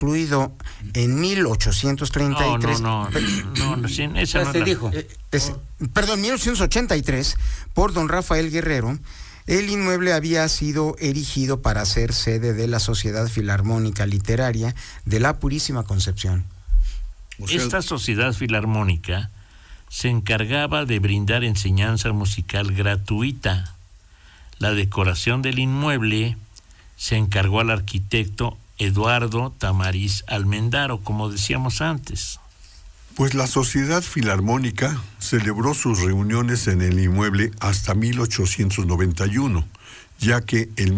construido en 1833. No, esa no te dijo. Perdón, 1983, por don Rafael Guerrero. El inmueble había sido erigido para ser sede de la Sociedad Filarmónica Literaria de la Purísima Concepción. Esta sociedad filarmónica se encargaba de brindar enseñanza musical gratuita. La decoración del inmueble se encargó al arquitecto Eduardo Tamariz Almendaro, como decíamos antes. Pues la Sociedad Filarmónica celebró sus reuniones en el inmueble hasta 1891, ya que en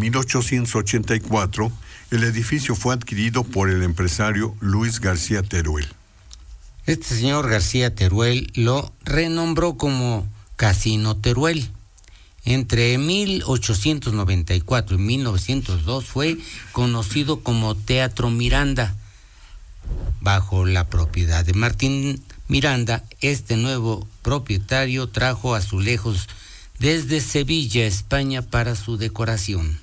1884 el edificio fue adquirido por el empresario Luis García Teruel. Este señor García Teruel lo renombró como Casino Teruel. Entre 1894 y 1902 fue conocido como Teatro Miranda. Bajo la propiedad de Martín Miranda, este nuevo propietario trajo azulejos desde Sevilla, España, para su decoración.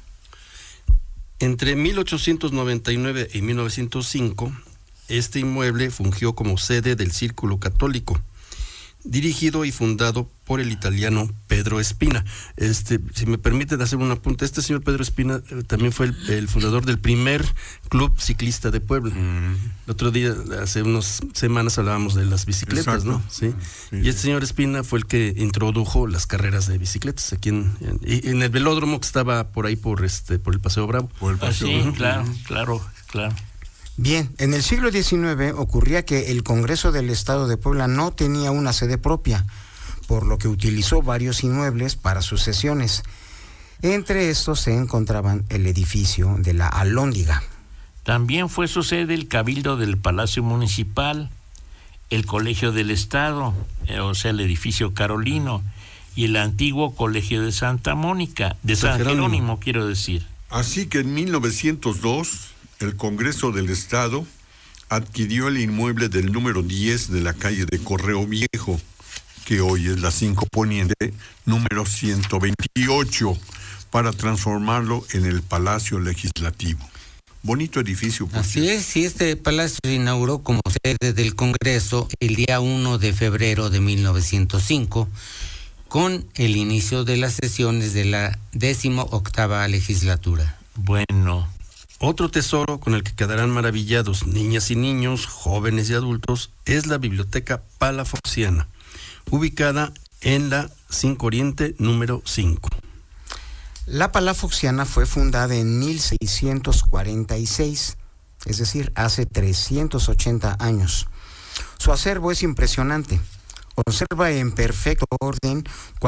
Entre 1899 y 1905, este inmueble fungió como sede del Círculo Católico, dirigido y fundado por el italiano Pedro Espina. Si me permiten hacer un apunte, este señor Pedro Espina también fue el fundador del primer club ciclista de Puebla. El otro día, hace unas semanas, hablábamos de las bicicletas, ¿no? Sí. Y este señor Espina fue el que introdujo las carreras de bicicletas aquí en el velódromo que estaba por ahí por el Paseo Bravo. Por el Paseo Bravo. Claro. Bien, en el siglo XIX ocurría que el Congreso del Estado de Puebla no tenía una sede propia, por lo que utilizó varios inmuebles para sus sesiones. Entre estos se encontraban el edificio de la Alhóndiga. También fue su sede el Cabildo del Palacio Municipal, el Colegio del Estado, o sea, el edificio Carolino, y el antiguo Colegio de Santa Mónica, de San Jerónimo, quiero decir. Así que en 1902... el Congreso del Estado adquirió el inmueble del número 10 de la calle de Correo Viejo, que hoy es la 5 Poniente, número 128, para transformarlo en el Palacio Legislativo. Bonito edificio. Así es, y este palacio se inauguró como sede del Congreso el día 1 de febrero de 1905, con el inicio de las sesiones de la 18ª legislatura. Bueno. Otro tesoro con el que quedarán maravillados niñas y niños, jóvenes y adultos, es la Biblioteca Palafoxiana, ubicada en la 5 Oriente número 5. La Palafoxiana fue fundada en 1646, es decir, hace 380 años. Su acervo es impresionante. Conserva en perfecto orden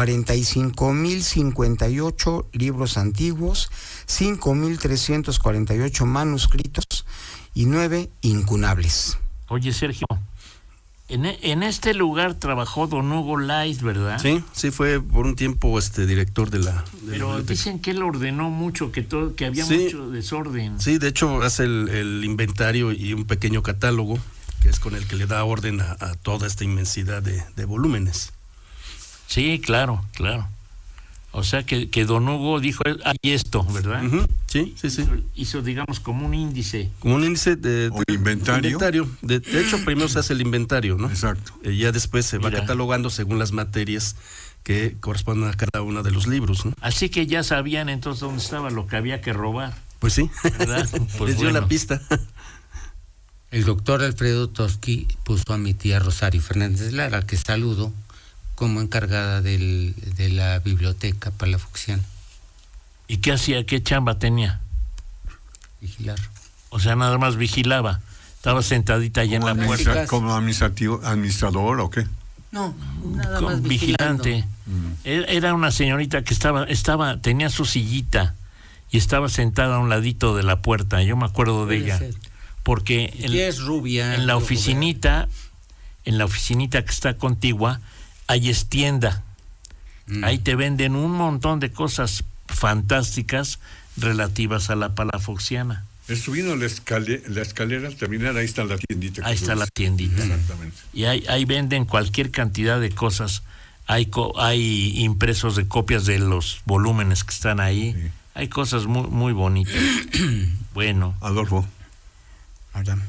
45.058 libros antiguos, 5.348 manuscritos y 9 incunables. Oye, Sergio, en este lugar trabajó don Hugo Lais, ¿verdad? Sí, fue por un tiempo director de la Pero dicen que él ordenó mucho, que había mucho desorden. Sí, de hecho hace el inventario y un pequeño catálogo, que es con el que le da orden a toda esta inmensidad de volúmenes. Sí, claro. O sea que don Hugo dijo, hay esto, ¿verdad? Uh-huh. Sí. Hizo, digamos, como un índice. Como un índice ¿O inventario? De hecho, primero se hace el inventario, ¿no? Exacto. Ya después se va catalogando según las materias que corresponden a cada uno de los libros, ¿no? Así que ya sabían entonces dónde estaba lo que había que robar. Pues sí, ¿verdad? Pues les dio la pista. El doctor Alfredo Toski puso a mi tía Rosario Fernández Lara, que saludo, como encargada de la biblioteca Palafoxiana. ¿Y qué hacía? ¿Qué chamba tenía? Vigilar. O sea, nada más vigilaba. Estaba sentadita allá en la puerta. ¿Como administrador o qué? No, nada más vigilante. Era una señorita que tenía su sillita y estaba sentada a un ladito de la puerta. Yo me acuerdo de ella. Porque es rubia, en la oficinita que está contigua, ahí es tienda. Ahí te venden un montón de cosas fantásticas relativas a la Palafoxiana. Subiendo la escalera, terminar, ahí está la tiendita. Ahí está la tiendita. Exactamente. Y ahí venden cualquier cantidad de cosas. Hay impresos de copias de los volúmenes que están ahí. Sí. Hay cosas muy, muy bonitas. Bueno. Adolfo. Allá.